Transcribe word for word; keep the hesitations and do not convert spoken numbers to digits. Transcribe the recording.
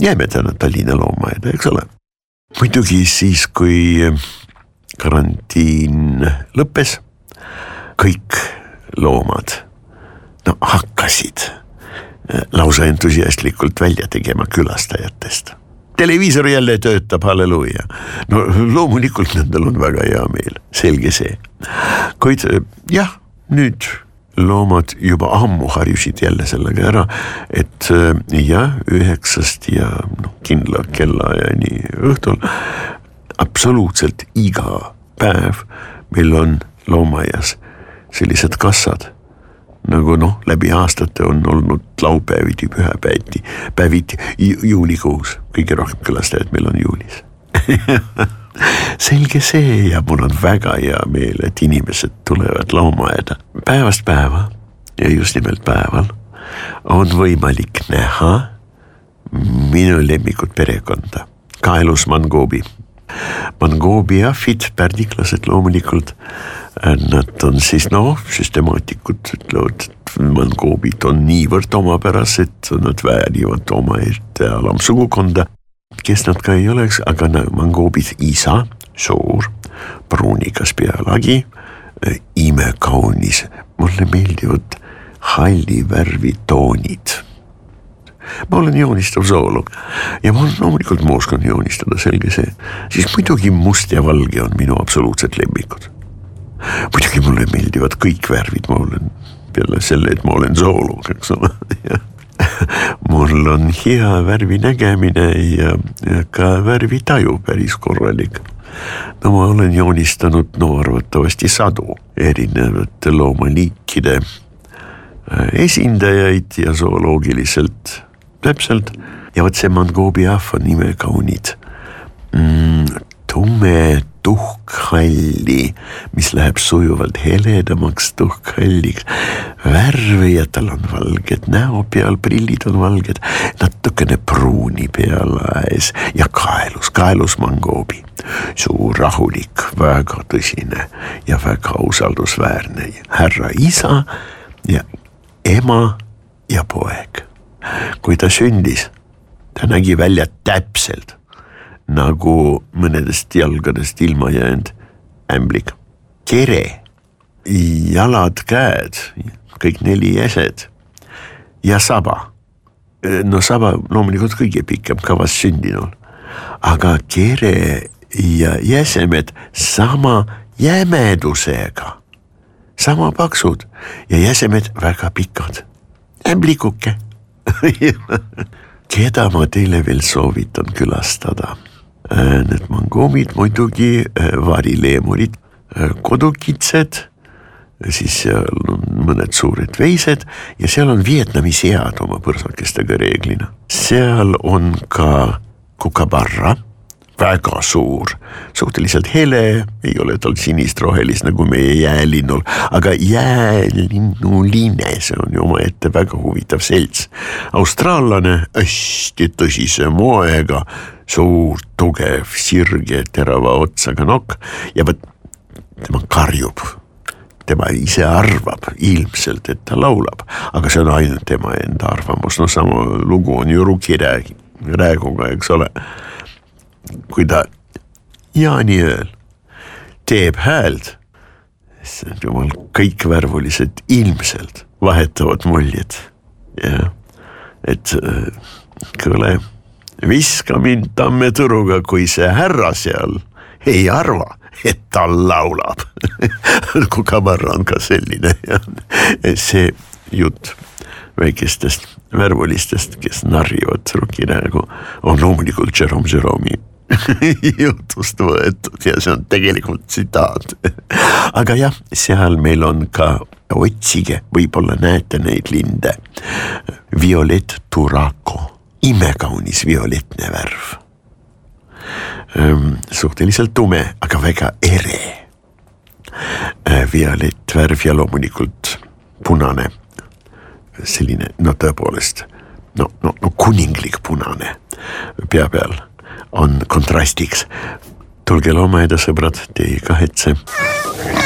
jääme täna Tallinna loomaaeda, eks ole. Muidugi siis, kui karantiin lõppes, kõik loomad no, hakkasid lausa entusiastlikult välja tegema külastajatest. Televiisor jälle töötab, halleluuja. No loomulikult nendel on väga hea meel, selge see. Kuid jah, nüüd loomad juba ammu harjusid jälle sellega ära, et jah, üheksast ja no, kindla kellaajani õhtul absoluutselt iga päev meil on loomaaias sellised kassad, nagu noh, läbi aastate on olnud laupäeviti, pühapäeviti, päeviti, ju- juulikuus, kõige rohkem külastajad meil on juulis. Selge see ja mul on väga hea meel, et inimesed tulevad loomaaeda. Päevast päeva ja just nimelt päeval on võimalik näha minu lemmikut perekonda, Kaelus Mangoobi. Mangoobi affid, pärniklased loomulikult, nad on siis noh, süstemaatikud, ütlevad, et mangoobid on niivõrd omapärased, nad väärivad oma ette alamsugukonda, kes nad ka ei oleks, aga mangoobid isa, suur, pruunikas pealagi, imekaunis, mulle meeldivad halli värvi toonid. Ma olen joonistav zooloog ja ma loomulikult ma oskan joonistada, selge see. Siis muidugi must ja valge on minu absoluutselt lemmikud. Muidugi mulle meeldivad kõik värvid, ma olen peale selle, et ma olen zooloog, eks ole. Mul on hea värvi nägemine ja ka värvi taju päris korralik. No ma olen joonistanud no arvatavasti sadu erinevate loomaliikide esindajaid ja zooloogiliselt täpselt. Ja võt see mangoobi ahv on imekaunid. Mm, tume tuhkhalli, mis läheb sujuvalt heledamaks tuhkhalliks. Värvi ja tal on valged näo peal, prillid on valged, natukene pruuni pealaes ja kaelus, kaelus mangoobi. Suur rahulik, väga tõsine ja väga usaldusväärne härra isa ja ema ja poeg. Kui ta sündis, ta nägi välja täpselt nagu mõnedest jalgadest ilma jäänud ämblik. Kere, jalad, käed, kõik neli jäsed ja saba. No saba loomulikult kõige pikem kavas sündinul, aga kere ja jäsemed sama jämedusega, sama paksud ja jäsemed väga pikad. Ämblikuke. Keda ma teile veel soovitan külastada? Need mangoomid muidugi, varileemurid, kodukitsed, siis seal on mõned suured veised ja seal on Vietnami sead oma põrsakestega reeglina. Seal on ka kukabarra, väga suur, suhteliselt hele, ei ole tal sinist rohelist nagu meie jäälinnul, aga jäälinnuline, see on ju oma ette väga huvitav selts. Austraallane, hästi tõsise moega, suur, tugev, sirge, terava otsaga nokk ja võt, tema karjub. Tema ise arvab ilmselt, et ta laulab, aga see on ainult tema enda arvamus. No sama lugu on ju rukiräägi, rääguga, eks ole. Kui ta Jaani ööl teeb hääld, see on jumal kõik värvulised ilmselt vahetavad muljed. Ja, et kõle, viska mind tamme turuga, kui see härra seal ei arva, et ta laulab. Kukabarra on ka selline. Ja see jutt väikestest värvulistest, kes narrivad rukiräägu, on loomulikult Jerome Jerome'i jutust võetud ja see on tegelikult tsitaat. Aga jah, seal meil on ka otsige, võib-olla näete neid linde. Violet Turaco, imekaunis violetne värv. Suhteliselt tume, aga väga ere. Violet värv ja loomulikult punane. Selline, no tõepoolest, no, no, no kuninglik punane pea peal on kontrastiks. Tulge loomaaeda sõbrad, te ei kahetse.